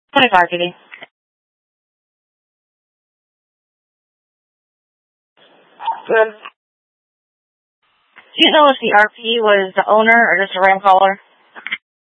Marketing. Good. Do you know if the RP was the owner or just a ram caller?